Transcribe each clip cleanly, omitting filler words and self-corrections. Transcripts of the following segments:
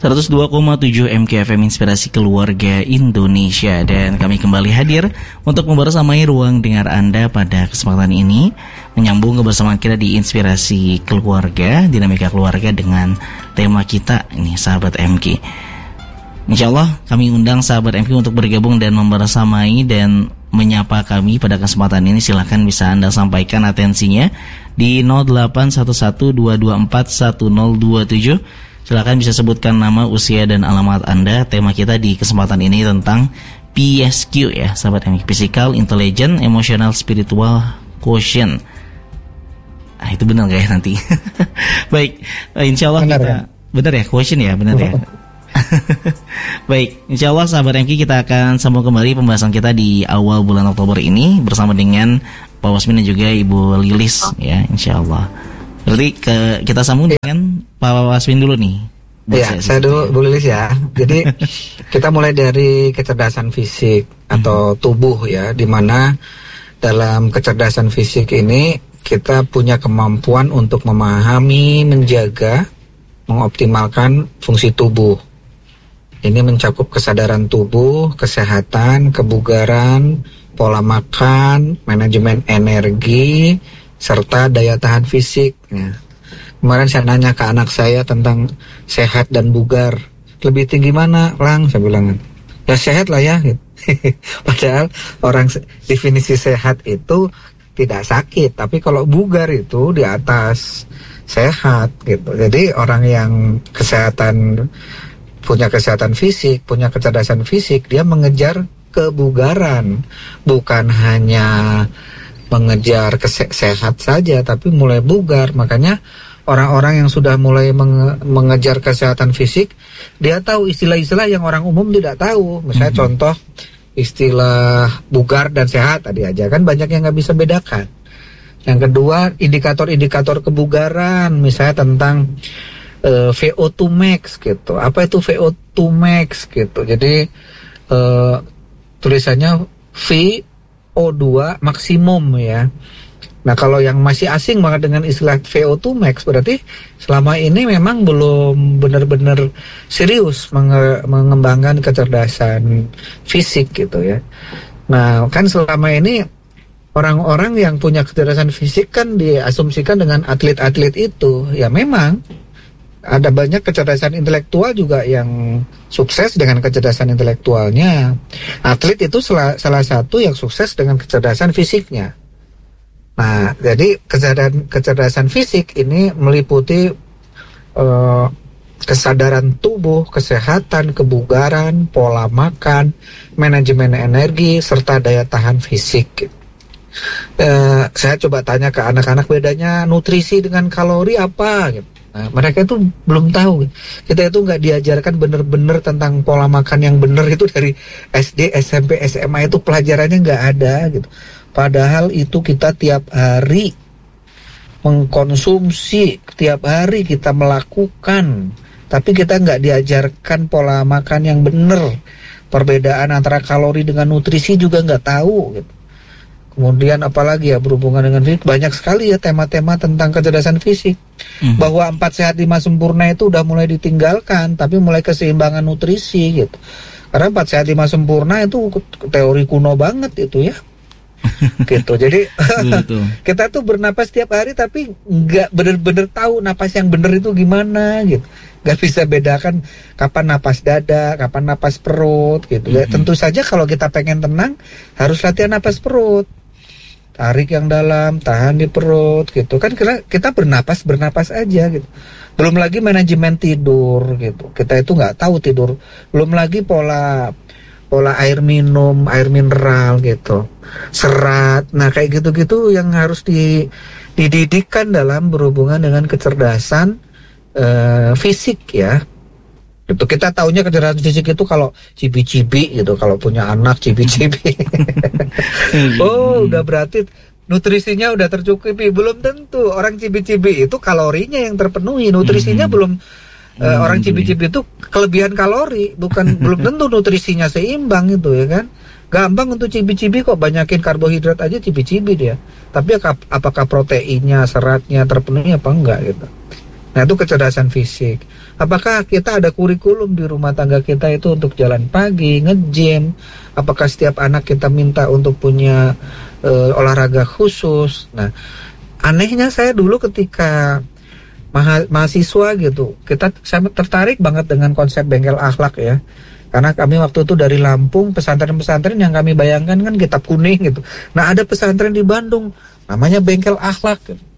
102,7 MKFM Inspirasi Keluarga Indonesia. Dan kami kembali hadir untuk membersamai ruang dengar Anda pada kesempatan ini, menyambung kebersamaan kita di Inspirasi Keluarga, Dinamika Keluarga dengan tema kita ini, Sahabat MK. Insya Allah kami undang Sahabat MK untuk bergabung dan membersamai dan menyapa kami pada kesempatan ini. Silahkan bisa Anda sampaikan atensinya di 081122410027. Silakan bisa sebutkan nama, usia, dan alamat Anda. Tema kita di kesempatan ini tentang PSQ ya, sahabat MK, Physical, Intelligent, Emotional, Spiritual Quotient. Itu benar gak ya nanti? Baik, insya Allah benar, kita ya? Benar ya, quotient ya, benar ya. Baik, insya Allah sahabat MK, kita akan sambung kembali pembahasan kita di awal bulan Oktober ini bersama dengan Pak Wasmin dan juga Ibu Lilis ya, insya Allah. Berarti kita sambung dengan Pak Wasmin dulu nih. Ya, saya dulu Bu Lilis ya. Jadi kita mulai dari kecerdasan fisik atau tubuh ya, di mana dalam kecerdasan fisik ini kita punya kemampuan untuk memahami, menjaga, mengoptimalkan fungsi tubuh. Ini mencakup kesadaran tubuh, kesehatan, kebugaran, pola makan, manajemen energi, serta daya tahan fisik ya. Kemarin saya nanya ke anak saya tentang sehat dan bugar, lebih tinggi mana, Lang? Saya bilang, ya sehat lah ya gitu. Padahal orang definisi sehat itu tidak sakit, tapi kalau bugar itu di atas sehat gitu. Jadi orang yang punya kesehatan fisik, punya kecerdasan fisik, dia mengejar kebugaran, bukan hanya mengejar sehat saja, tapi mulai bugar. Makanya orang-orang yang sudah mulai mengejar kesehatan fisik, dia tahu istilah-istilah yang orang umum tidak tahu. Misalnya contoh istilah bugar dan sehat tadi aja kan banyak yang nggak bisa bedakan. Yang kedua, indikator-indikator kebugaran, misalnya tentang VO2 max gitu. Apa itu VO2 max gitu? Jadi tulisannya VO2 maksimum ya. Nah kalau yang masih asing banget dengan istilah VO2 max, berarti selama ini memang belum benar-benar serius mengembangkan kecerdasan fisik gitu ya. Nah kan selama ini orang-orang yang punya kecerdasan fisik kan diasumsikan dengan atlet-atlet itu. Ya memang ada banyak kecerdasan intelektual juga yang sukses dengan kecerdasan intelektualnya. Atlet itu salah satu yang sukses dengan kecerdasan fisiknya. Nah, jadi kecerdasan fisik ini meliputi kesadaran tubuh, kesehatan, kebugaran, pola makan, manajemen energi, serta daya tahan fisik. Saya coba tanya ke anak-anak, bedanya nutrisi dengan kalori apa gitu. Nah, mereka itu belum tahu. Kita itu nggak diajarkan benar-benar tentang pola makan yang benar itu dari SD, SMP, SMA itu pelajarannya nggak ada gitu. Padahal itu kita tiap hari mengkonsumsi, tiap hari kita melakukan, tapi kita nggak diajarkan pola makan yang benar. Perbedaan antara kalori dengan nutrisi juga nggak tahu gitu. Kemudian apalagi ya berhubungan dengan fisik, banyak sekali ya tema-tema tentang kecerdasan fisik. Bahwa 4 sehat 5 sempurna itu udah mulai ditinggalkan, tapi mulai keseimbangan nutrisi gitu. Karena 4 sehat 5 sempurna itu teori kuno banget itu ya. Gitu. Jadi kita tuh bernapas tiap hari tapi nggak bener-bener tahu napas yang bener itu gimana gitu. Nggak bisa bedakan kapan napas dada, kapan napas perut gitu. Ya, tentu saja kalau kita pengen tenang harus latihan napas perut. Tarik yang dalam, tahan di perut gitu. Kan kita bernapas aja gitu. Belum lagi manajemen tidur gitu. Kita itu nggak tahu tidur. Belum lagi pola air minum, air mineral gitu. Serat. Nah, kayak gitu-gitu yang harus dididikkan dalam berhubungan dengan kecerdasan fisik ya. Itu kita taunya kecerdasan fisik itu kalau cibi-cibi gitu, kalau punya anak cibi-cibi. Oh, udah berarti nutrisinya udah tercukupi. Belum tentu. Orang cibi-cibi itu kalorinya yang terpenuhi, nutrisinya belum. Orang cibi-cibi itu kelebihan kalori, belum tentu nutrisinya seimbang itu ya kan. Gampang untuk cibi-cibi kok, banyakin karbohidrat aja cibi-cibi dia. Tapi apakah proteinnya, seratnya terpenuhi apa enggak gitu. Nah, itu kecerdasan fisik. Apakah kita ada kurikulum di rumah tangga kita itu untuk jalan pagi, nge-gym? Apakah setiap anak kita minta untuk punya olahraga khusus? Nah, anehnya saya dulu ketika mahasiswa gitu, saya tertarik banget dengan konsep bengkel akhlak ya. Karena kami waktu itu dari Lampung, pesantren-pesantren yang kami bayangkan kan kitab kuning gitu. Nah, ada pesantren di Bandung, namanya bengkel akhlak.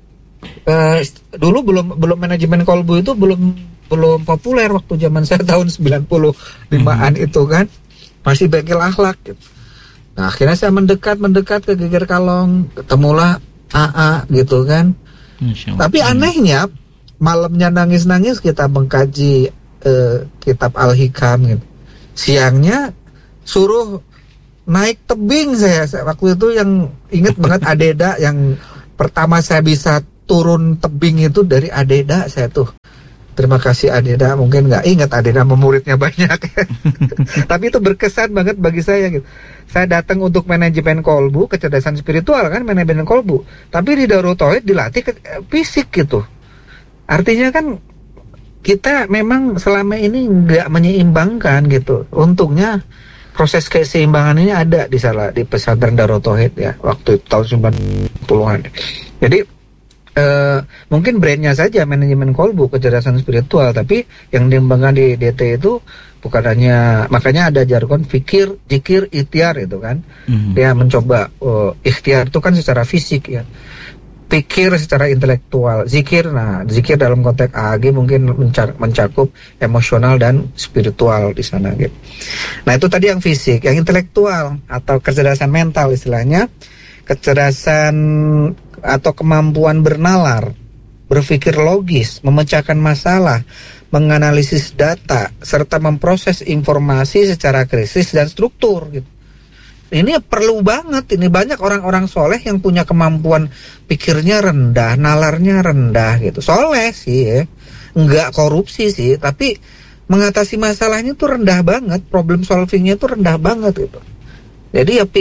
Dulu belum manajemen kolbu itu belum populer waktu zaman saya tahun 95-an itu kan, masih bengkel akhlak gitu. Nah, akhirnya saya mendekat ke Geger Kalong, ketemulah AA gitu kan. Tapi anehnya malamnya nangis-nangis kita mengkaji kitab Al-Hikam gitu. Siangnya suruh naik tebing saya waktu itu, yang inget banget Adeda yang pertama saya bisa turun tebing itu dari Adeda saya tuh. Terima kasih Adeda, mungkin nggak ingat Adeda muridnya banyak. Tapi itu berkesan banget bagi saya gitu. Saya datang untuk manajemen kolbu, kecerdasan spiritual kan manajemen kolbu. Tapi di Darut Tauhid dilatih fisik gitu. Artinya kan kita memang selama ini nggak menyeimbangkan gitu. Untungnya proses keseimbangan ini ada di pesantren Darut Tauhid ya, waktu tahun 90-an. Jadi mungkin brandnya saja manajemen kolbu, kecerdasan spiritual, tapi yang dikembangkan di DT itu bukan hanya, makanya ada jargon fikir, zikir, ikhtiar itu kan. Dia mencoba ikhtiar itu kan secara fisik ya, pikir secara intelektual, zikir dalam konteks AAG mungkin mencakup emosional dan spiritual di sana gitu. Nah, itu tadi yang fisik. Yang intelektual atau kecerdasan mental istilahnya, kecerdasan atau kemampuan bernalar, berpikir logis, memecahkan masalah, menganalisis data, serta memproses informasi secara kritis dan struktur gitu. Ini perlu banget, ini banyak orang-orang soleh yang punya kemampuan pikirnya rendah, nalarnya rendah gitu. Soleh sih ya, enggak korupsi sih, tapi mengatasi masalahnya tuh rendah banget, problem solvingnya tuh rendah banget gitu. Jadi ya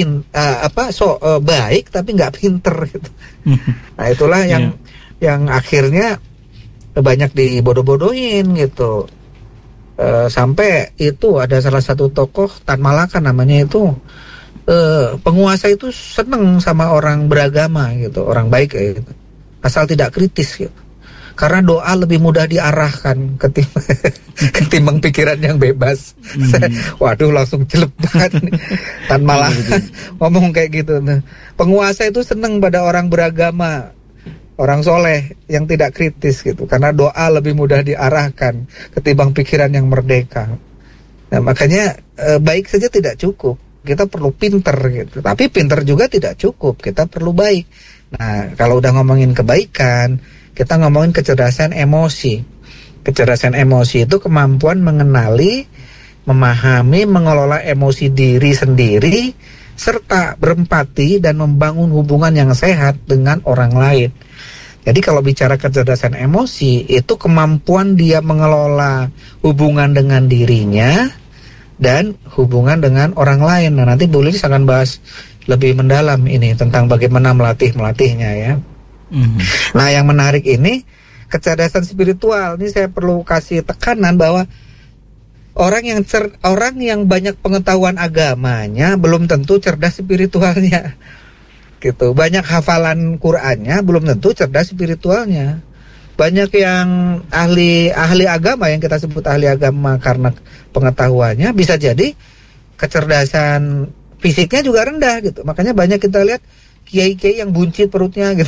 baik tapi nggak pinter gitu. Nah, itulah yang akhirnya banyak dibodoh-bodohin gitu. Sampai itu ada salah satu tokoh Tan Malaka namanya itu, penguasa itu seneng sama orang beragama gitu, orang baik gitu, asal tidak kritis gitu. Karena doa lebih mudah diarahkan ketimbang pikiran yang bebas. Waduh, langsung jelek banget nih. Tan Malaka ngomong kayak gitu. Nah, penguasa itu seneng pada orang beragama, orang soleh yang tidak kritis gitu. Karena doa lebih mudah diarahkan ketimbang pikiran yang merdeka. Nah, makanya baik saja tidak cukup. Kita perlu pinter gitu. Tapi pinter juga tidak cukup. Kita perlu baik. Nah, kalau udah ngomongin kebaikan, kita ngomongin kecerdasan emosi. Kecerdasan emosi itu kemampuan mengenali, memahami, mengelola emosi diri sendiri, serta berempati dan membangun hubungan yang sehat dengan orang lain. Jadi kalau bicara kecerdasan emosi, itu kemampuan dia mengelola hubungan dengan dirinya dan hubungan dengan orang lain. Nah, nanti Bu Lilis akan bahas lebih mendalam ini tentang bagaimana melatihnya ya. Nah, yang menarik ini kecerdasan spiritual. Ini saya perlu kasih tekanan bahwa orang yang banyak pengetahuan agamanya belum tentu cerdas spiritualnya. Gitu. Banyak hafalan Qur'annya belum tentu cerdas spiritualnya. Banyak yang ahli agama, yang kita sebut ahli agama karena pengetahuannya, bisa jadi kecerdasan fisiknya juga rendah gitu. Makanya banyak kita lihat kiai-kiai yang buncit perutnya gitu.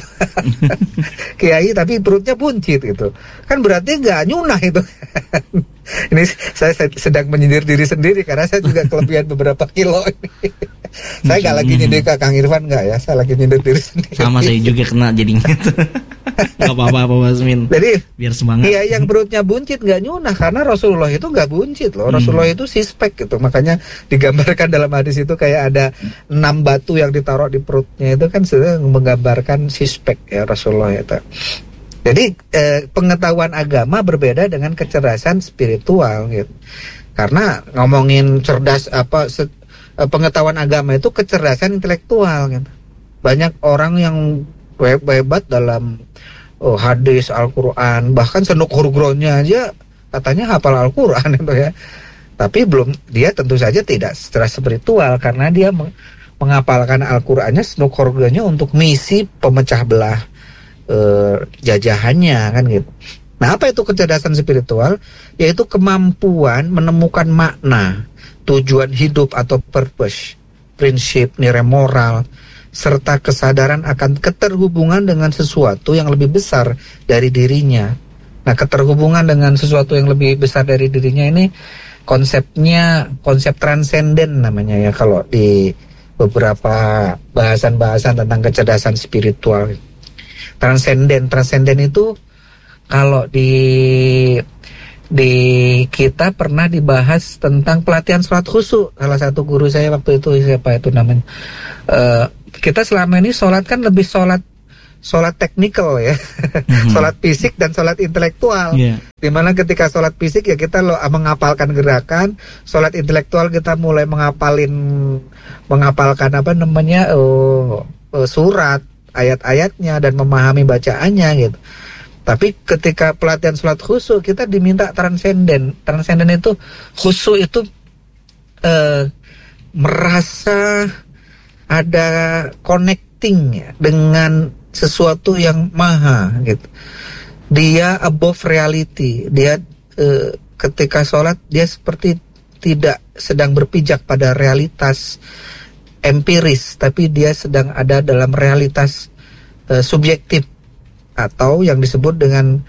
Kiai tapi perutnya buncit gitu. Kan berarti nggak nyunah itu. Ini saya sedang menyindir diri sendiri karena saya juga kelebihan beberapa kilo ini. Saya nggak lagi nyindir ke Kang Irfan, nggak ya. Saya lagi nyindir diri sendiri. Sama saya juga kena jadinya. Nggak apa-apa Mas Min. Jadi biar semangat. Kiai yang perutnya buncit nggak nyunah karena Rasulullah itu nggak buncit loh. Rasulullah itu sispek gitu. Makanya digambarkan dalam hadis itu kayak ada 6 batu yang ditaruh di perutnya, itu kan sudah menggambarkan sispek ya Rasulullah itu. Jadi pengetahuan agama berbeda dengan kecerdasan spiritual gitu. Karena ngomongin cerdas pengetahuan agama itu kecerdasan intelektual gitu. Banyak orang yang hebat dalam hadis, Al-Quran, bahkan Senuk Hurgronya aja katanya hafal Al-Quran itu ya. Tapi dia tentu saja tidak secara spiritual karena dia menghafalkan Al-Qurannya, Senuk Hurgronya untuk misi pemecah belah jajahannya kan gitu. Nah, apa itu kecerdasan spiritual? Yaitu kemampuan menemukan makna, tujuan hidup atau purpose, prinsip, nilai moral, serta kesadaran akan keterhubungan dengan sesuatu yang lebih besar dari dirinya. Nah, keterhubungan dengan sesuatu yang lebih besar dari dirinya ini konsepnya konsep transenden namanya ya kalau di beberapa bahasan-bahasan tentang kecerdasan spiritual. Transenden itu kalau di kita pernah dibahas tentang pelatihan sholat khusyuk. Salah satu guru saya waktu itu, siapa itu namanya, kita selama ini sholat kan lebih sholat teknikal ya, sholat fisik dan sholat intelektual. Dimana ketika sholat fisik ya kita menghafalkan gerakan, sholat intelektual kita mulai menghafalkan surat, ayat-ayatnya dan memahami bacaannya gitu. Tapi ketika pelatihan sholat khusyuk kita diminta transenden. Transenden itu khusyuk itu merasa ada connecting ya, dengan sesuatu yang maha gitu. Dia above reality. Dia ketika sholat dia seperti tidak sedang berpijak pada realitas empiris, tapi dia sedang ada dalam realitas subjektif atau yang disebut dengan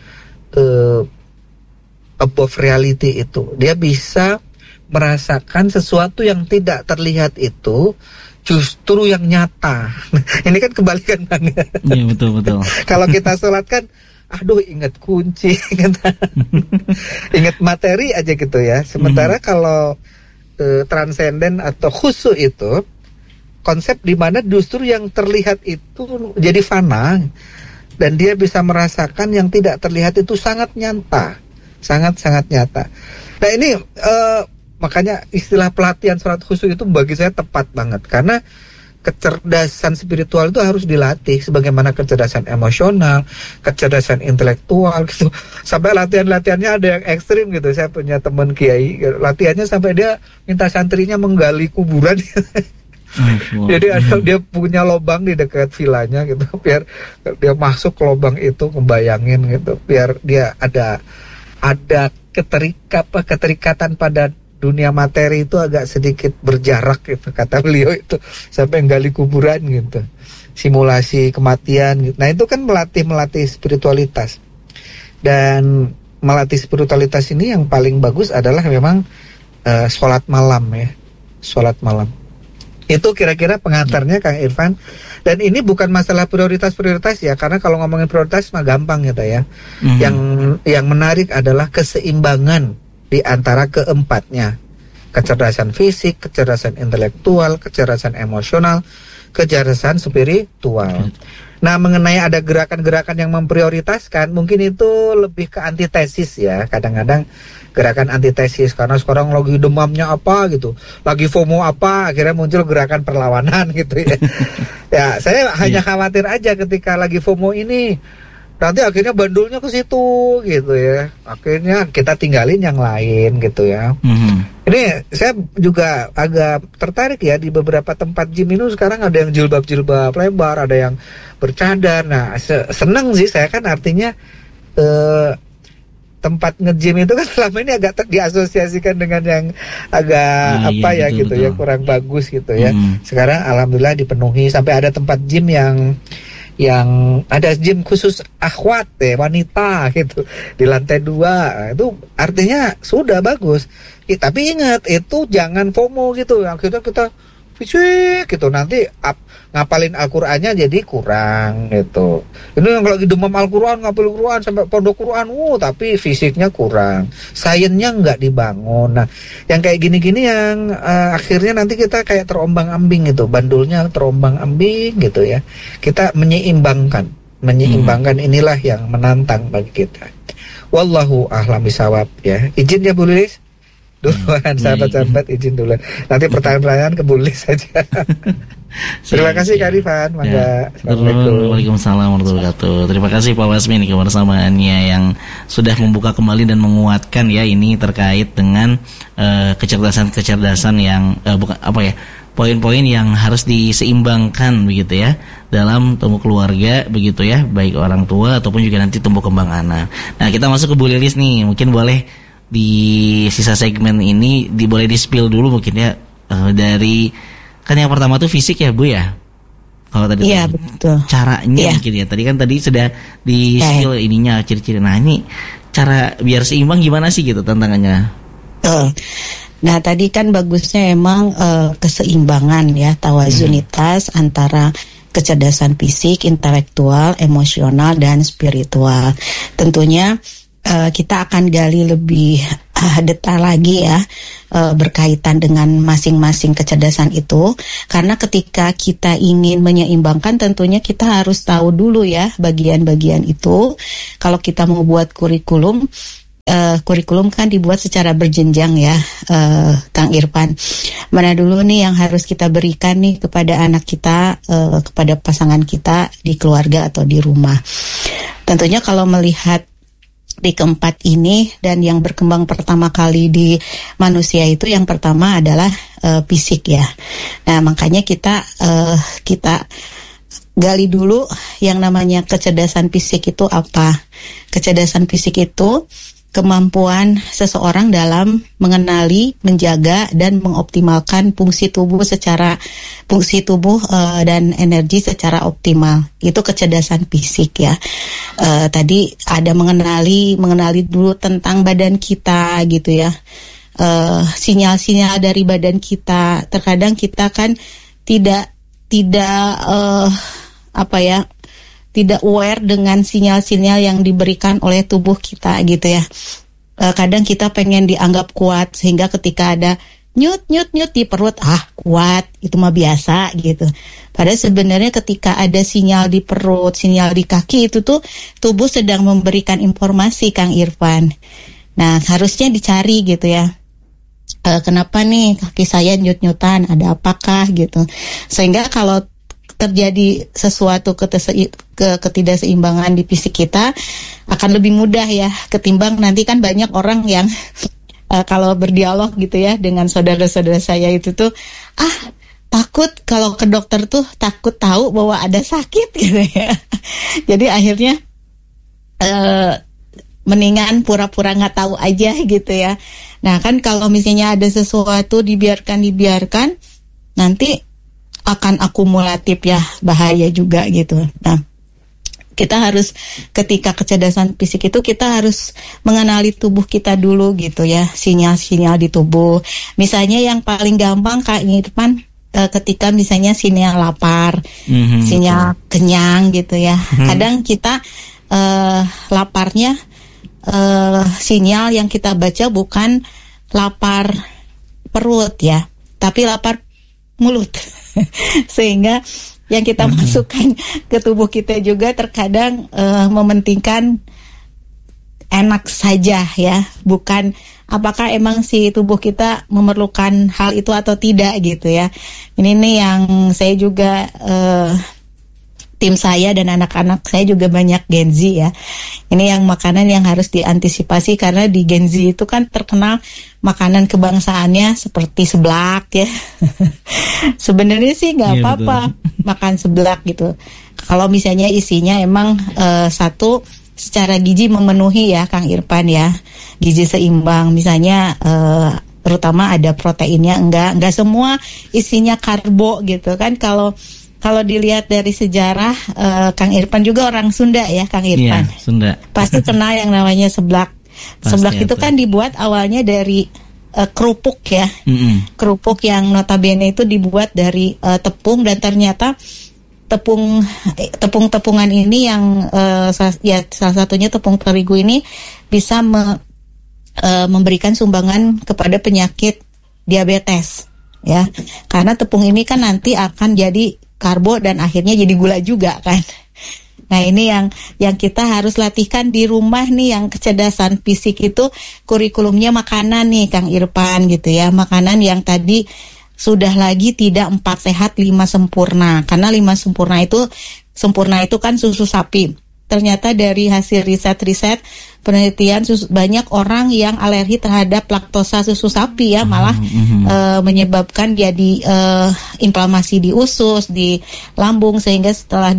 above reality itu. Dia bisa merasakan sesuatu yang tidak terlihat itu justru yang nyata. Ini kan kebalikan banget. Iya, betul. Kalau kita sholat kan, aduh ingat kunci, ingat materi aja gitu ya. Sementara kalau transenden atau khusyuk itu konsep di mana justru yang terlihat itu jadi fana dan dia bisa merasakan yang tidak terlihat itu sangat nyata, sangat nyata. Nah ini makanya istilah pelatihan sholat khusyuk itu bagi saya tepat banget karena kecerdasan spiritual itu harus dilatih sebagaimana kecerdasan emosional, kecerdasan intelektual gitu. Sampai latihannya ada yang ekstrim gitu. Saya punya teman kiai, latihannya sampai dia minta santrinya menggali kuburan. Jadi dia punya lubang di dekat vilanya gitu, biar dia masuk ke lubang itu, membayangin gitu, biar dia ada keterikatan pada dunia materi itu agak sedikit berjarak gitu, kata beliau itu, sampai gali kuburan gitu, simulasi kematian gitu. Nah itu kan melatih spiritualitas, dan melatih spiritualitas ini yang paling bagus adalah memang sholat malam ya, sholat malam. Itu kira-kira pengantarnya Kang Irfan. Dan ini bukan masalah prioritas ya, karena kalau ngomongin prioritas mah gampang gitu ya. Yang menarik adalah keseimbangan di antara keempatnya. Kecerdasan fisik, kecerdasan intelektual, kecerdasan emosional, kecerdasan spiritual. Nah, mengenai ada gerakan-gerakan yang memprioritaskan, mungkin itu lebih ke antitesis ya. Kadang-kadang gerakan antitesis, karena sekarang lagi demamnya apa gitu, lagi FOMO apa, akhirnya muncul gerakan perlawanan gitu ya. Ya, saya hanya khawatir aja ketika lagi FOMO ini, nanti akhirnya bandulnya ke situ gitu ya. Akhirnya kita tinggalin yang lain gitu ya. Ini saya juga agak tertarik ya, di beberapa tempat gym itu sekarang ada yang jilbab lebar, ada yang bercadar. Nah, seneng sih saya, kan artinya tempat nge-gym itu kan selama ini agak diasosiasikan dengan yang agak betul. Ya, kurang bagus gitu ya. Sekarang alhamdulillah dipenuhi, sampai ada tempat gym yang ada gym khusus akhwat wanita gitu di lantai 2. Itu artinya sudah bagus. Tapi ingat, itu jangan FOMO gitu. Akhirnya kita fisik gitu, nanti ngapalin Al-Qur'annya jadi kurang gitu. Ini yang lagi demam Al-Qur'an, ngapalin Qur'an sampai pondok Qur'an, tapi fisiknya kurang, sainsnya nggak dibangun. Nah, yang kayak gini-gini yang akhirnya nanti kita kayak terombang-ambing gitu, bandulnya terombang-ambing gitu ya. Kita menyeimbangkan inilah yang menantang bagi kita. Wallahu a'lam bishawab ya. Izin ya Bu Lilis duluan, sahabat-sahabat izin duluan. Nanti pertanyaan-pertanyaan ke Bu Lilis saja. Terima kasih Kak Rifan. Mangga. Assalamualaikum. Waalaikumsalam warahmatullahi wabarakatuh. Terima kasih Pak Wasmi nih kebersamaannya yang sudah membuka kembali dan menguatkan ya ini terkait dengan kecerdasan-kecerdasan yang bukan apa ya, poin-poin yang harus diseimbangkan begitu ya dalam tumbuh keluarga begitu ya, baik orang tua ataupun juga nanti tumbuh kembang anak. Nah, kita masuk ke Bu Lilis nih. Mungkin boleh di sisa segmen ini boleh di-spill dulu mungkin ya dari kan yang pertama tuh fisik ya Bu ya. Kalau tadi iya, betul. Caranya mungkin ya. Tadi sudah di-spill ininya ciri-ciri. Nah, ini cara biar seimbang gimana sih gitu tantangannya? Nah, tadi kan bagusnya emang keseimbangan ya, tawazunitas antara kecerdasan fisik, intelektual, emosional, dan spiritual. Tentunya kita akan gali lebih detail lagi ya berkaitan dengan masing-masing kecerdasan itu, karena ketika kita ingin menyeimbangkan tentunya kita harus tahu dulu ya bagian-bagian itu. Kalau kita mau buat kurikulum kan dibuat secara berjenjang ya, Kang Irfan. Mana dulu nih yang harus kita berikan nih kepada anak kita, kepada pasangan kita di keluarga atau di rumah. Tentunya kalau melihat di keempat ini dan yang berkembang pertama kali di manusia itu yang pertama adalah fisik ya. Nah, makanya kita gali dulu yang namanya kecerdasan fisik itu apa. Kecerdasan fisik itu kemampuan seseorang dalam mengenali, menjaga, dan mengoptimalkan fungsi tubuh dan energi secara optimal. Itu kecerdasan fisik ya. Tadi ada mengenali dulu tentang badan kita gitu ya. Sinyal-sinyal dari badan kita. Terkadang kita kan tidak tidak aware dengan sinyal-sinyal yang diberikan oleh tubuh kita gitu ya. Kadang kita pengen dianggap kuat sehingga ketika ada nyut di perut, kuat, itu mah biasa gitu. Padahal sebenarnya ketika ada sinyal di perut, sinyal di kaki, itu tuh tubuh sedang memberikan informasi, Kang Irfan. Nah, harusnya dicari gitu ya. Kenapa nih kaki saya nyut-nyutan, ada apakah gitu. Sehingga kalau terjadi sesuatu ketidakseimbangan di fisik kita akan lebih mudah ya ketimbang nanti kan banyak orang yang kalau berdialog gitu ya dengan saudara-saudara saya itu tuh takut kalau ke dokter tuh takut tahu bahwa ada sakit gitu ya. Jadi akhirnya mendingan pura-pura nggak tahu aja gitu ya. Nah kan kalau misalnya ada sesuatu dibiarkan nanti akan akumulatif ya, bahaya juga gitu. Nah, kita harus ketika kecerdasan fisik itu kita harus mengenali tubuh kita dulu gitu ya, sinyal-sinyal di tubuh. Misalnya yang paling gampang Kak Irfan, ketika misalnya sinyal lapar, sinyal kenyang gitu ya. Kadang kita laparnya sinyal yang kita baca bukan lapar perut ya, tapi lapar mulut. Sehingga yang kita masukkan ke tubuh kita juga terkadang mementingkan enak saja ya, bukan apakah emang si tubuh kita memerlukan hal itu atau tidak gitu ya. Ini nih yang saya juga tim saya dan anak-anak saya juga banyak Gen Z ya. Ini yang makanan yang harus diantisipasi karena di Gen Z itu kan terkenal makanan kebangsaannya seperti seblak ya. Sebenarnya sih nggak apa-apa makan seblak gitu. Kalau misalnya isinya emang satu secara gizi memenuhi ya Kang Irfan ya, gizi seimbang. Misalnya terutama ada proteinnya, enggak semua isinya karbo gitu kan. Kalau dilihat dari sejarah, Kang Irfan juga orang Sunda ya, Kang Irfan. Iya, Sunda. Pasti kenal yang namanya seblak. Seblak itu kan dibuat awalnya dari kerupuk ya. Kerupuk yang notabene itu dibuat dari tepung dan ternyata tepung-tepungan ini yang salah satunya tepung terigu ini bisa memberikan sumbangan kepada penyakit diabetes ya. Karena tepung ini kan nanti akan jadi karbo dan akhirnya jadi gula juga kan. Nah ini yang kita harus latihkan di rumah nih, yang kecerdasan fisik itu kurikulumnya makanan nih Kang Irfan gitu ya. Makanan yang tadi sudah lagi tidak 4 sehat 5 sempurna. Karena 5 sempurna itu kan susu sapi. Ternyata dari hasil riset penelitian banyak orang yang alergi terhadap laktosa susu sapi ya, malah menyebabkan jadi inflamasi di usus, di lambung, sehingga setelah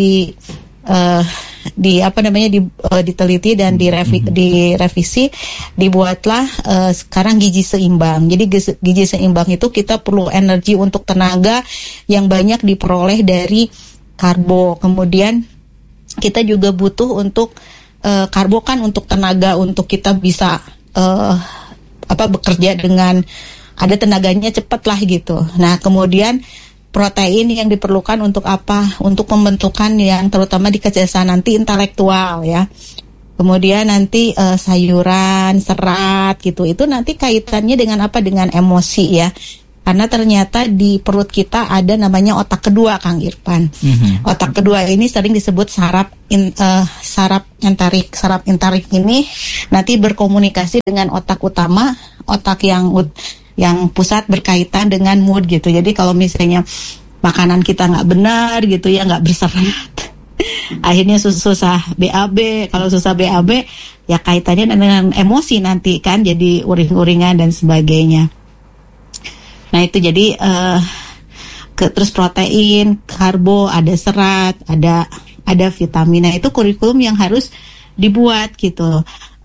diteliti dan direvisi, dibuatlah sekarang gizi seimbang. Jadi gizi seimbang itu kita perlu energi untuk tenaga yang banyak diperoleh dari karbo. Kemudian kita juga butuh untuk karbo kan untuk tenaga, untuk kita bisa bekerja dengan ada tenaganya cepat lah gitu. Nah kemudian protein yang diperlukan untuk apa? Untuk pembentukan yang terutama di kecerdasan nanti intelektual ya. Kemudian nanti sayuran, serat gitu. Itu nanti kaitannya dengan apa? Dengan emosi ya. Karena ternyata di perut kita ada namanya otak kedua, Kang Irfan. Otak kedua ini sering disebut saraf enterik. Saraf enterik ini nanti berkomunikasi dengan otak utama, otak yang pusat berkaitan dengan mood gitu. Jadi kalau misalnya makanan kita nggak benar gitu ya, nggak berserat, akhirnya susah BAB. Kalau susah BAB ya kaitannya dengan emosi nanti kan, jadi uring-uringan dan sebagainya. Nah itu jadi terus protein, karbo, ada serat, ada vitamin. Nah itu kurikulum yang harus dibuat gitu.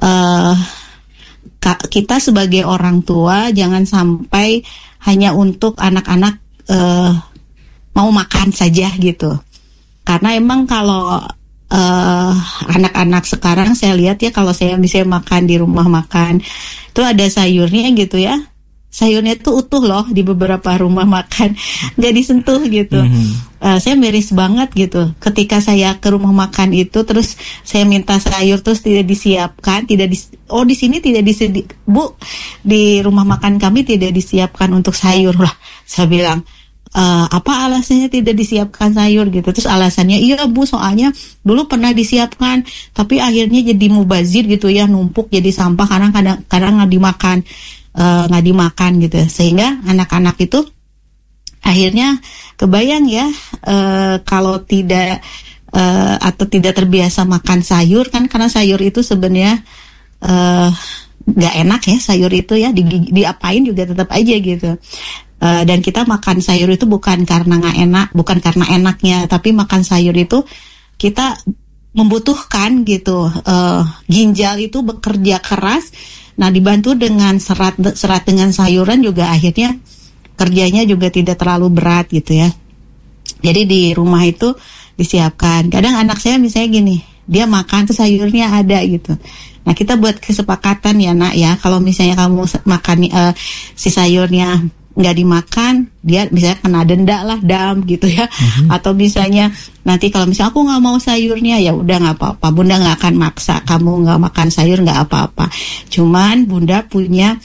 Kita sebagai orang tua jangan sampai hanya untuk anak-anak mau makan saja gitu. Karena emang kalau anak-anak sekarang saya lihat ya, kalau saya misalnya makan di rumah makan itu ada sayurnya gitu ya. Sayurnya tuh utuh loh di beberapa rumah makan, nggak disentuh gitu. Saya miris banget gitu. Ketika saya ke rumah makan itu, terus saya minta sayur terus tidak disiapkan, di sini tidak Bu, di rumah makan kami tidak disiapkan untuk sayur lah. Saya bilang, apa alasannya tidak disiapkan sayur gitu? Terus alasannya, iya Bu, soalnya dulu pernah disiapkan, tapi akhirnya jadi mubazir gitu ya, numpuk jadi sampah karena kadang nggak dimakan gitu, sehingga anak-anak itu akhirnya kebayang ya, kalau tidak atau tidak terbiasa makan sayur kan, karena sayur itu sebenarnya nggak enak ya, sayur itu ya diapain juga tetap aja gitu. Dan kita makan sayur itu bukan karena nggak enak, bukan karena enaknya, tapi makan sayur itu kita membutuhkan gitu. Ginjal itu bekerja keras. Nah dibantu dengan serat dengan sayuran juga akhirnya kerjanya juga tidak terlalu berat gitu ya. Jadi di rumah itu disiapkan. Kadang anak saya misalnya gini, dia makan tuh sayurnya ada gitu. Nah kita buat kesepakatan ya nak ya, kalau misalnya kamu makan si sayurnya nggak dimakan, dia misalnya kena denda lah, dam gitu ya. Atau misalnya nanti kalau misalnya aku nggak mau sayurnya, ya udah nggak apa-apa, Bunda nggak akan maksa kamu nggak makan sayur, nggak apa-apa. Cuman Bunda punya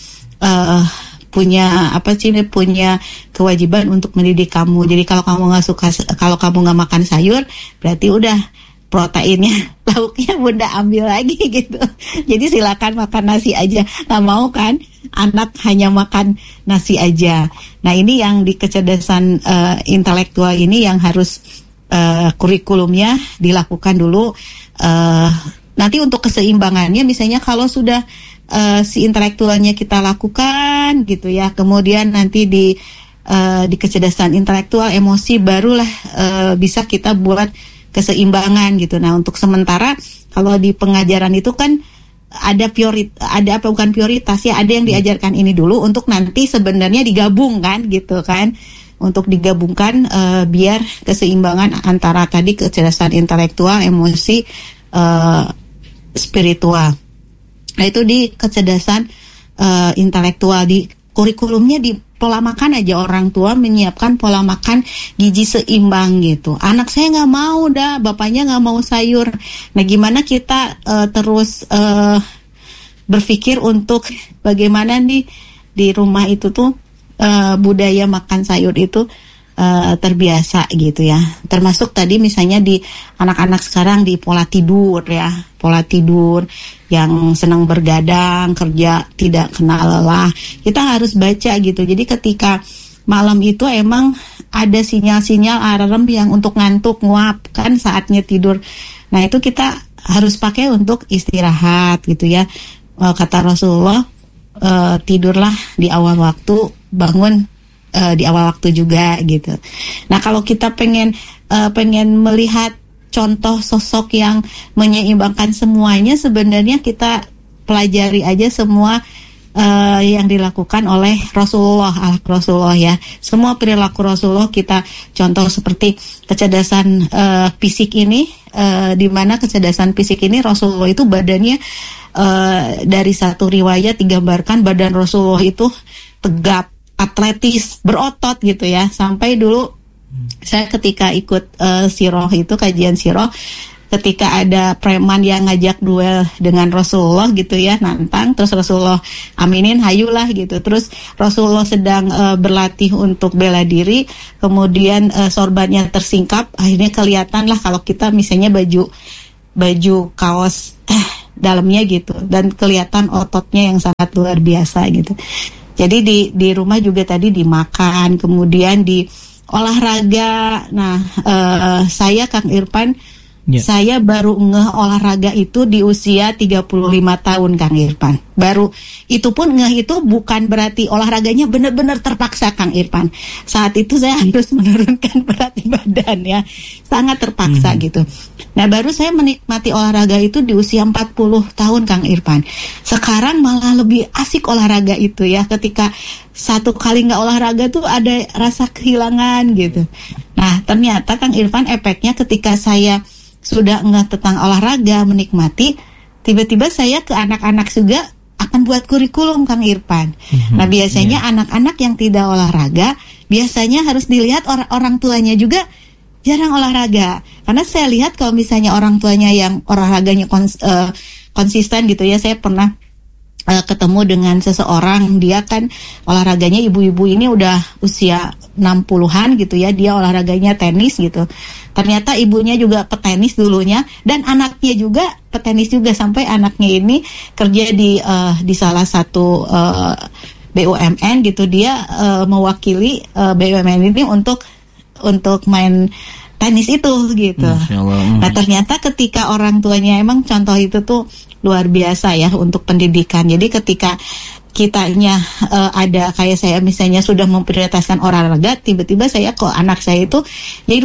kewajiban untuk mendidik kamu. Jadi kalau kamu nggak makan sayur, berarti udah proteinnya, lauknya Bunda ambil lagi gitu. Jadi silakan makan nasi aja. Nggak mau kan anak hanya makan nasi aja. Nah ini yang di kecerdasan intelektual ini yang harus kurikulumnya dilakukan dulu. Nanti untuk keseimbangannya, misalnya kalau sudah si intelektualnya kita lakukan gitu ya, kemudian nanti di kecerdasan intelektual, emosi, barulah bisa kita buat keseimbangan gitu. Nah untuk sementara kalau di pengajaran itu kan ada prioritas ya, ada yang diajarkan ini dulu untuk nanti sebenarnya digabungkan gitu kan, untuk digabungkan biar keseimbangan antara tadi kecerdasan intelektual, emosi, spiritual. Nah itu di kecerdasan intelektual, di kurikulumnya, di pola makan aja orang tua menyiapkan pola makan gizi seimbang gitu. Anak saya nggak mau dah, bapaknya nggak mau sayur. Nah gimana kita terus berpikir untuk bagaimana nih di rumah itu tuh budaya makan sayur itu terbiasa gitu ya. Termasuk tadi misalnya di anak-anak sekarang di pola tidur ya, pola tidur yang senang bergadang, kerja tidak kenal lelah. Kita harus baca gitu. Jadi ketika malam itu emang ada sinyal-sinyal alarm yang untuk ngantuk, nguap kan saatnya tidur. Nah itu kita harus pakai untuk istirahat gitu ya. Kata Rasulullah, tidurlah di awal waktu, bangun di awal waktu juga gitu. Nah kalau kita pengen melihat contoh sosok yang menyeimbangkan semuanya, sebenarnya kita pelajari aja semua yang dilakukan oleh Rasulullah ya. Semua perilaku Rasulullah kita contoh, seperti kecerdasan fisik ini, di mana kecerdasan fisik ini Rasulullah itu badannya, dari satu riwayat digambarkan badan Rasulullah itu tegap, atletis, berotot gitu ya. Sampai dulu saya ketika ikut siroh itu, kajian siroh, ketika ada preman yang ngajak duel dengan Rasulullah gitu ya, nantang, terus Rasulullah aminin, hayulah gitu. Terus Rasulullah sedang berlatih untuk bela diri, kemudian sorbannya tersingkap, akhirnya kelihatan lah kalau kita misalnya baju kaos dalamnya gitu, dan kelihatan ototnya yang sangat luar biasa gitu. Jadi di rumah juga tadi dimakan, kemudian di olahraga. Nah, saya Kang Irfan, saya baru ngeh olahraga itu di usia 35 tahun Kang Irfan. Baru itu pun ngeh itu bukan berarti olahraganya benar-benar terpaksa Kang Irfan. Saat itu saya harus menurunkan berat badan ya. Sangat terpaksa gitu. Nah, baru saya menikmati olahraga itu di usia 40 tahun Kang Irfan. Sekarang malah lebih asik olahraga itu ya. Ketika satu kali nggak olahraga tuh ada rasa kehilangan gitu. Nah, ternyata Kang Irfan efeknya ketika saya sudah nggak tentang olahraga, menikmati, tiba-tiba saya ke anak-anak juga akan buat kurikulum Kang Irfan. Nah biasanya anak-anak yang tidak olahraga biasanya harus dilihat orang tuanya juga jarang olahraga. Karena saya lihat kalau misalnya orang tuanya yang olahraganya konsisten gitu ya, saya pernah ketemu dengan seseorang, dia kan olahraganya, ibu-ibu ini udah usia 60-an gitu ya, dia olahraganya tenis gitu. Ternyata ibunya juga petenis dulunya, dan anaknya juga petenis juga, sampai anaknya ini kerja di salah satu BUMN gitu. Dia mewakili BUMN ini untuk main tenis itu gitu. Nah ternyata ketika orang tuanya, emang contoh itu tuh luar biasa ya untuk pendidikan. Jadi ketika kitanya ada kayak saya misalnya sudah memprioritaskan olahraga, tiba-tiba saya kok anak saya itu jadi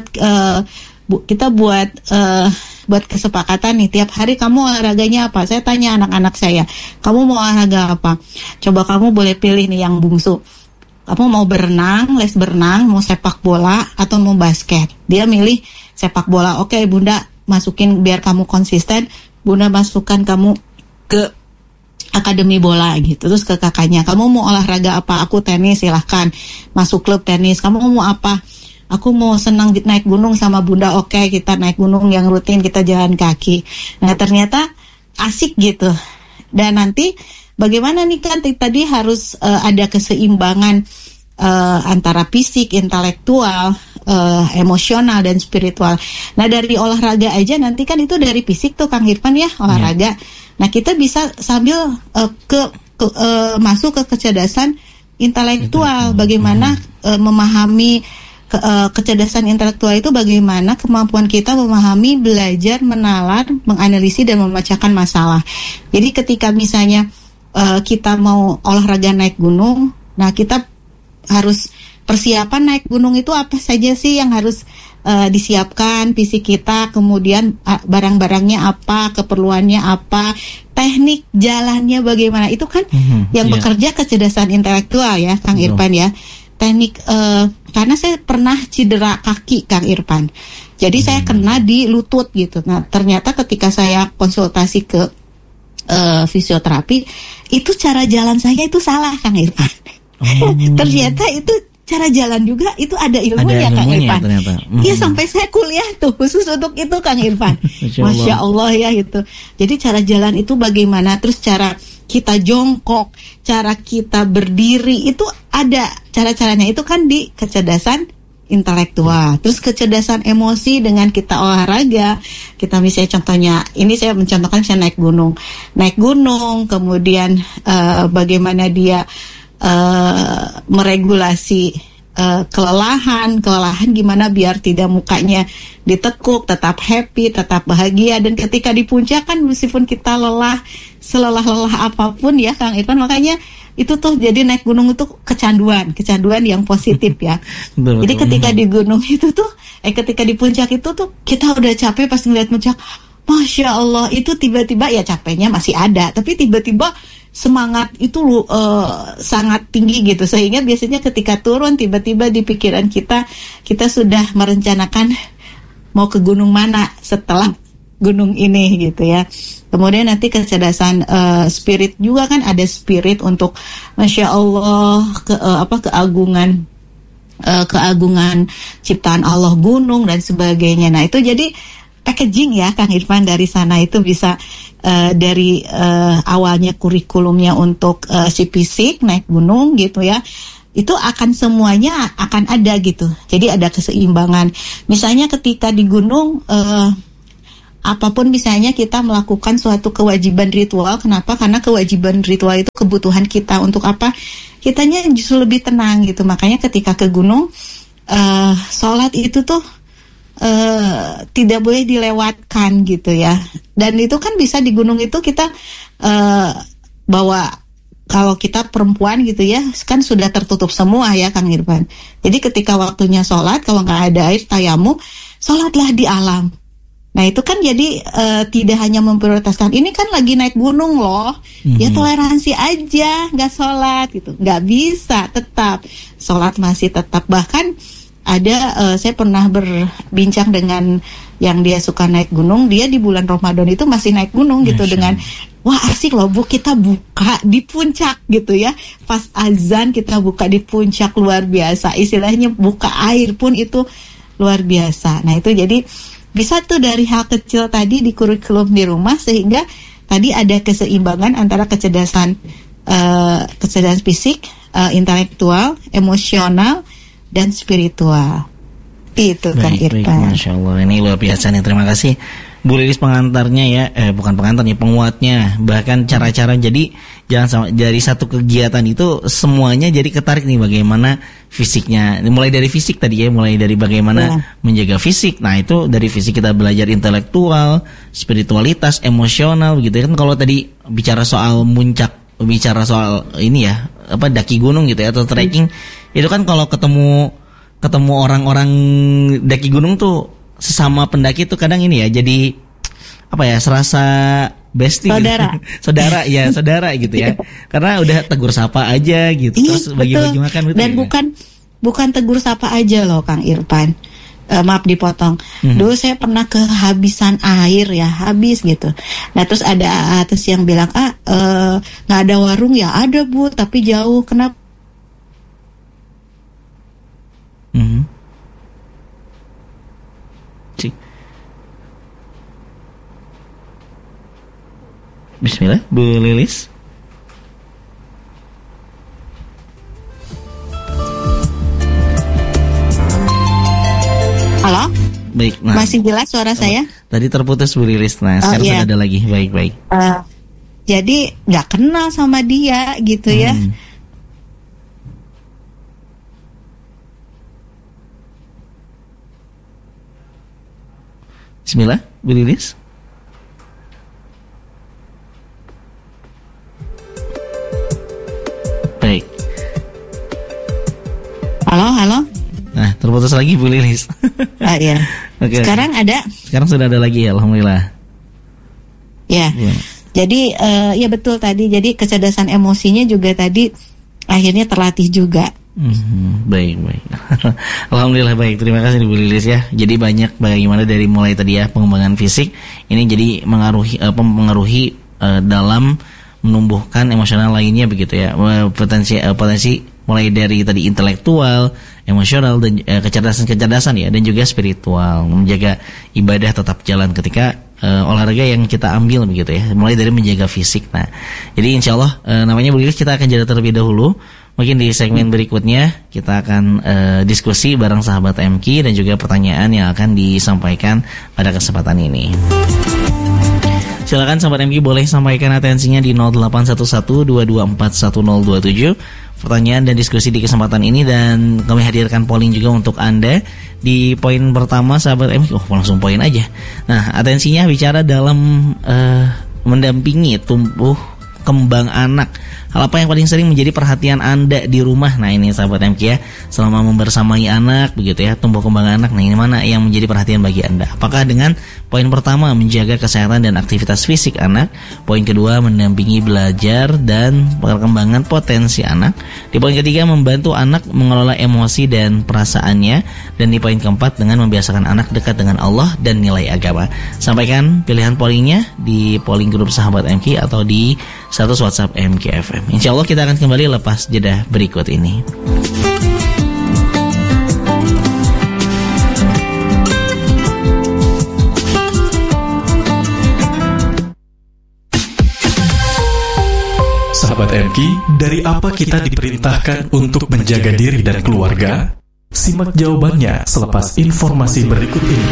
kita buat kesepakatan nih, tiap hari kamu olahraganya apa? Saya tanya anak-anak saya, kamu mau olahraga apa? Coba kamu boleh pilih nih yang bungsu. Kamu mau berenang, les berenang, mau sepak bola, atau mau basket? Dia milih sepak bola. Oke, Bunda masukin biar kamu konsisten. Bunda masukkan kamu ke akademi bola gitu. Terus ke kakaknya, kamu mau olahraga apa? Aku tenis, silahkan masuk klub tenis. Kamu mau apa? Aku mau senang naik gunung sama Bunda. Oke, kita naik gunung yang rutin, kita jalan kaki. Nah ternyata asik gitu. Dan nanti bagaimana nih kan tadi harus ada keseimbangan antara fisik, intelektual, emosional dan spiritual. Nah dari olahraga aja nanti kan itu dari fisik tuh Kang Irfan ya, olahraga. Nah kita bisa sambil masuk ke kecerdasan intelektual. Bagaimana memahami kecerdasan intelektual itu, bagaimana kemampuan kita memahami, belajar, menalar, menganalisis dan memecahkan masalah. Jadi ketika misalnya kita mau olahraga naik gunung, nah kita harus persiapan naik gunung itu apa saja sih yang harus disiapkan fisik kita, kemudian barang-barangnya apa, keperluannya apa, teknik jalannya bagaimana, itu kan yang bekerja kecerdasan intelektual ya Kang Irfan ya. Teknik karena saya pernah cedera kaki Kang Irfan, jadi saya kena di lutut gitu. Nah ternyata ketika saya konsultasi ke fisioterapi, itu cara jalan saya itu salah Kang Irfan. Ternyata itu cara jalan juga itu ada ilmunya Kang Irfan. Iya sampai saya kuliah tuh khusus untuk itu Kang Irfan. Masya Allah ya itu. Jadi cara jalan itu bagaimana, terus cara kita jongkok, cara kita berdiri itu ada cara-caranya, itu kan di kecerdasan intelektual. Terus kecerdasan emosi dengan kita olahraga, kita misalnya contohnya, ini saya mencontohkan misalnya naik gunung, kemudian bagaimana dia meregulasi kelelahan gimana biar tidak mukanya ditekuk, tetap happy, tetap bahagia. Dan ketika di puncak kan meskipun kita lelah, selelah-lelah apapun ya Kang Irfan, makanya itu tuh jadi naik gunung itu kecanduan yang positif ya. Jadi ketika di gunung itu tuh ketika di puncak itu tuh kita udah capek pas ngeliat puncak, Masya Allah, itu tiba-tiba ya capeknya masih ada, tapi tiba-tiba semangat itu sangat tinggi gitu, sehingga biasanya ketika turun tiba-tiba di pikiran kita sudah merencanakan mau ke gunung mana setelah gunung ini gitu ya. Kemudian nanti kecerdasan spirit juga kan, ada spirit untuk Masya Allah keagungan ciptaan Allah, gunung dan sebagainya. Nah itu jadi packaging ya Kang Irfan, dari sana itu bisa dari awalnya kurikulumnya untuk si fisik naik gunung gitu ya, itu akan semuanya akan ada gitu. Jadi ada keseimbangan. Misalnya ketika di gunung apapun misalnya kita melakukan suatu kewajiban ritual, kenapa? Karena kewajiban ritual itu kebutuhan kita untuk apa? Kitanya justru lebih tenang gitu. Makanya ketika ke gunung sholat itu tuh tidak boleh dilewatkan gitu ya. Dan itu kan bisa di gunung itu kita bawa, kalau kita perempuan gitu ya kan sudah tertutup semua ya Kang Irfan. Jadi ketika waktunya sholat, kalau nggak ada air tayamum, sholatlah di alam. Nah itu kan jadi tidak hanya memprioritaskan ini kan lagi naik gunung loh, ya toleransi aja nggak sholat gitu, nggak bisa, tetap sholat masih tetap. Bahkan ada saya pernah berbincang dengan yang dia suka naik gunung, dia di bulan Ramadan itu masih naik gunung gitu. Dengan wah asik loh Bu, kita buka di puncak gitu ya, pas azan kita buka di puncak, luar biasa, istilahnya buka air pun itu luar biasa. Nah itu jadi bisa tuh dari hal kecil tadi di kurikulum di rumah, sehingga tadi ada keseimbangan antara kecerdasan fisik, intelektual, emosional, dan spiritual. Itu Kang Irfan. Masya Allah, ini luar biasa nih. Terima kasih Bu Lilis pengantarnya ya, bukan pengantarnya, penguatnya. Bahkan cara-cara, jadi jangan sama dari satu kegiatan itu semuanya jadi ketarik nih bagaimana fisiknya. Mulai dari fisik tadi ya, mulai dari bagaimana menjaga fisik. Nah itu dari fisik kita belajar intelektual, spiritualitas, emosional begitu kan. Kalau tadi bicara soal muncak, bicara soal ini ya, daki gunung gitu ya, atau trekking, itu kan kalau ketemu orang-orang daki gunung tuh sesama pendaki tuh kadang ini ya, jadi serasa bestie saudara gitu. saudara gitu ya, karena udah tegur sapa aja gitu, terus bagi-bagi makan gitu. Dan ya? bukan tegur sapa aja loh Kang Irfan, maaf dipotong. Dulu saya pernah kehabisan air ya, habis gitu. Nah terus ada yang bilang nggak ada warung ya, ada Bu tapi jauh, kenapa? Bismillah, Bu Lilis. Halo? Baik, masih jelas suara saya? Tadi terputus Bu Lilis, nah sekarang sudah ada lagi, baik. Jadi nggak kenal sama dia gitu ya. Bismillah, Bu Lilis. Baik. Halo. Nah, terputus lagi Bu Lilis. Iya. Okay. Sekarang ada. Sekarang sudah ada lagi, alhamdulillah. Ya. Jadi ya betul tadi. Jadi kecerdasan emosinya juga tadi akhirnya terlatih juga. Baik. Alhamdulillah, baik. Terima kasih Bu Lilis ya. Jadi banyak bagaimana dari mulai tadi ya pengembangan fisik ini jadi mengaruhi dalam menumbuhkan emosional lainnya begitu ya. Potensi mulai dari tadi intelektual, emosional, dan kecerdasan ya, dan juga spiritual, menjaga ibadah tetap jalan ketika olahraga yang kita ambil begitu ya, mulai dari menjaga fisik. Nah, jadi insya Allah namanya Bu Lilis, kita akan jeda terlebih dahulu. Mungkin di segmen berikutnya kita akan diskusi bareng sahabat MQ dan juga pertanyaan yang akan disampaikan pada kesempatan ini. Silakan sahabat MQ boleh sampaikan atensinya di 0811-224-1027. pertanyaan dan diskusi di kesempatan ini, dan kami hadirkan polling juga untuk Anda. Di poin pertama sahabat MK, langsung poin aja. Nah, atensinya bicara dalam mendampingi tumbuh kembang anak. Hal apa yang paling sering menjadi perhatian Anda di rumah? Nah, ini sahabat MK ya, selama membersamai anak begitu ya, tumbuh kembang anak. Nah, ini mana yang menjadi perhatian bagi Anda? Apakah dengan poin pertama menjaga kesehatan dan aktivitas fisik anak, poin kedua mendampingi belajar dan perkembangan potensi anak, di poin ketiga membantu anak mengelola emosi dan perasaannya, dan di poin keempat dengan membiasakan anak dekat dengan Allah dan nilai agama. Sampaikan pilihan pollingnya di polling grup sahabat MK atau di status WhatsApp MKFM. Insya Allah kita akan kembali lepas jeda berikut ini. Sahabat MK, dari apa kita diperintahkan untuk menjaga diri dan keluarga? Simak jawabannya selepas informasi berikut ini.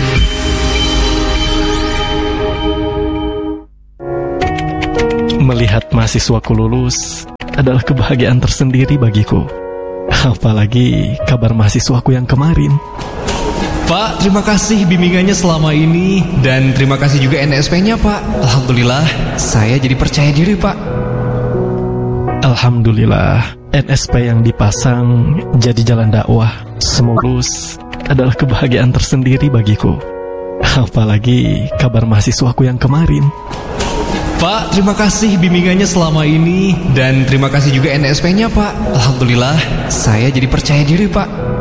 Melihat mahasiswaku lulus adalah kebahagiaan tersendiri bagiku. Apalagi kabar mahasiswaku yang kemarin. Pak, terima kasih bimbingannya selama ini. Dan terima kasih juga NSP-nya, Pak. Alhamdulillah, saya jadi percaya diri, Pak. Alhamdulillah, NSP yang dipasang jadi jalan dakwah. Semoga lulus adalah kebahagiaan tersendiri bagiku. Apalagi kabar mahasiswaku yang kemarin. Pak, terima kasih bimbingannya selama ini. Dan terima kasih juga NSP-nya, Pak. Alhamdulillah, saya jadi percaya diri, Pak.